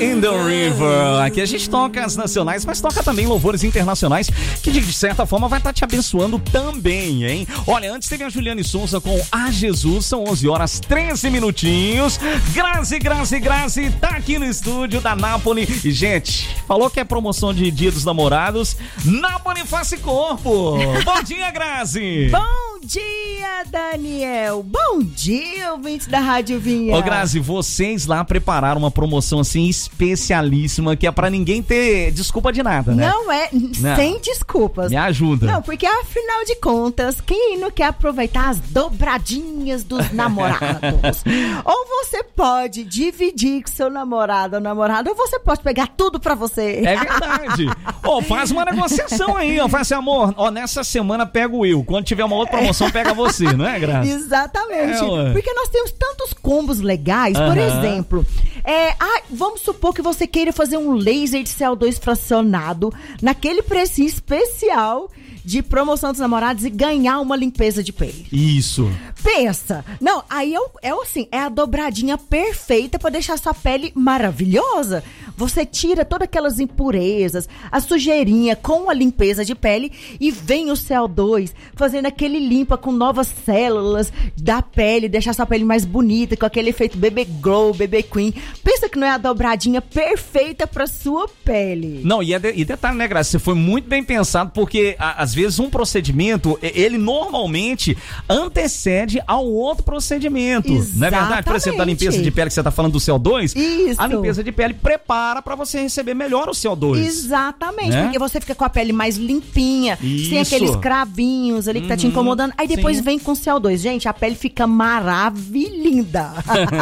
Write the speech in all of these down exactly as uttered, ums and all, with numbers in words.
in the River. Aqui a gente toca as nacionais, mas toca também louvores internacionais, que de certa forma vai estar te abençoando também, hein? Olha, antes teve a Juliane Souza com A Jesus, são onze horas treze minutinhos. Grazi, Grazi, Grazi tá aqui no estúdio da Napoli. E, gente, falou que é promoção de Dia dos Namorados. Napoli Face Corpo. Bom dia, Grazi. Bom dia, Daniel. Bom dia, ouvintes da Rádio Vinha. Ô, Grazi, vocês lá prepararam uma promoção assim especialíssima, que é pra ninguém ter desculpa de nada, né? Não é, não. Sem desculpas. Me ajuda. Não, porque afinal de contas, quem não quer aproveitar as dobradinhas dos namorados? Ou você pode dividir com seu namorado ou namorada, ou você pode pegar tudo pra você. É verdade. Ô, oh, faz uma negociação aí, ó. Faz assim, amor, ó, nessa semana pego eu. Quando tiver uma outra promoção, pega você, não é, Grazi? Exatamente. É, porque nós temos tantos combos legais, uhum. Por exemplo, é, ah, vamos supor que você queira fazer um laser de C O dois fracionado naquele precinho especial de promoção dos namorados e ganhar uma limpeza de pele. Isso. Pensa. Não, aí é, é assim, é a dobradinha perfeita pra deixar sua pele maravilhosa. Você tira todas aquelas impurezas, a sujeirinha com a limpeza de pele e vem o C O dois fazendo aquele limpa com novas células da pele, deixar sua pele mais bonita, com aquele efeito bebê glow, bebê queen. Pensa que não é a dobradinha perfeita pra sua pele. Não, e, é de, e detalhe, né, Graça? Você foi muito bem pensado, porque a, às vezes um procedimento, ele normalmente antecede ao outro procedimento. Exatamente. Não é verdade? Por exemplo, a limpeza de pele que você tá falando do C O dois, isso. A limpeza de pele prepara pra você receber melhor o C O dois. Exatamente, né? Porque você fica com a pele mais limpinha, isso. Sem aqueles cravinhos ali que tá te incomodando. Aí depois sim. Vem com C O dois. Gente, a pele fica maravilhinda.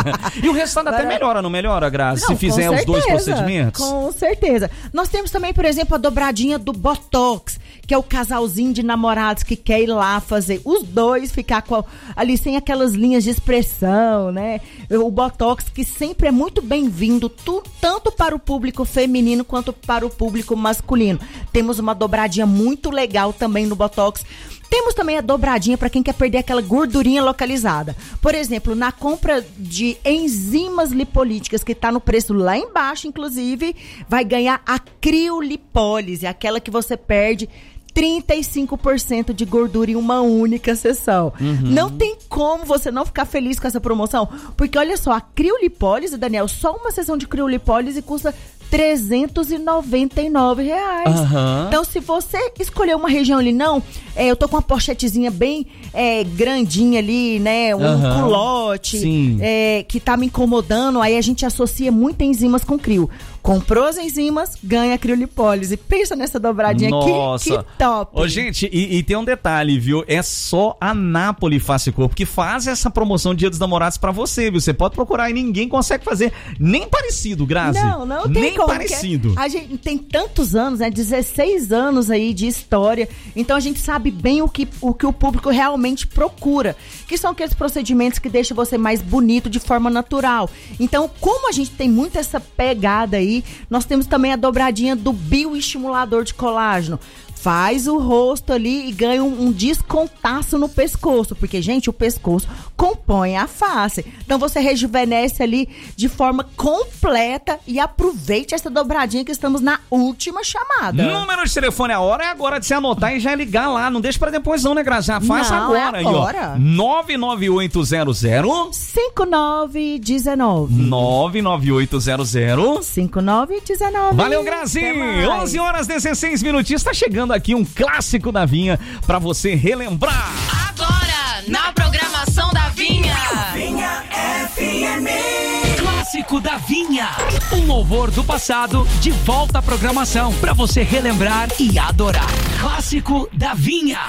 E o resultado até melhora, não melhora, Grazi? Se fizer os dois procedimentos? Com certeza. Nós temos também, por exemplo, a dobradinha do Botox, que é o casalzinho de namorados que quer ir lá fazer os dois, ficar com a, ali sem aquelas linhas de expressão, né? O Botox, que sempre é muito bem-vindo, tu, tanto para o público feminino quanto para o público masculino. Temos uma dobradinha muito legal também no Botox. Temos também a dobradinha para quem quer perder aquela gordurinha localizada. Por exemplo, na compra de enzimas lipolíticas, que está no preço lá embaixo, inclusive, vai ganhar a criolipólise, aquela que você perde trinta e cinco por cento de gordura em uma única sessão. Uhum. Não tem como você não ficar feliz com essa promoção, porque olha só, a criolipólise, Daniel, só uma sessão de criolipólise custa trezentos e noventa e nove reais. Uhum. Então, se você escolher uma região ali, não, é, eu tô com uma pochetezinha bem é, grandinha ali, né, um uhum. culote, é, que tá me incomodando, aí a gente associa muito enzimas com crio. Comprou as enzimas, ganha a criolipólise. Pensa nessa dobradinha. Nossa. Que, que top. Ô, gente, e, e tem um detalhe, viu? É só a Napoli Face Corpo que faz essa promoção Dia dos Namorados pra você, viu? Você pode procurar e ninguém consegue fazer nem parecido, Grazi. Não, não tem nem como. parecido. A gente tem tantos anos, né? dezesseis anos aí de história. Então a gente sabe bem o que o, que o público realmente procura. Que são aqueles procedimentos que deixam você mais bonito de forma natural. Então, como a gente tem muito essa pegada aí, nós temos também a dobradinha do bioestimulador de colágeno. Faz o rosto ali e ganha um, um descontaço no pescoço, porque, gente, o pescoço compõe a face. Então você rejuvenesce ali de forma completa e aproveite essa dobradinha que estamos na última chamada. Número de telefone, a hora é agora de você anotar e já ligar lá. Não deixa pra depois não, né, Grazi? Já faz não, agora. É agora. Aí, ó. nove nove oito zero zero cinco nove um nove nove nove oito zero zero cinco nove um nove. Valeu, Grazi! onze horas e dezesseis minutinhos. Tá chegando aqui um clássico da Vinha pra você relembrar. Agora, na programação da Vinha. Vinha F M. Clássico da Vinha. Um louvor do passado de volta à programação pra você relembrar e adorar. Clássico da Vinha.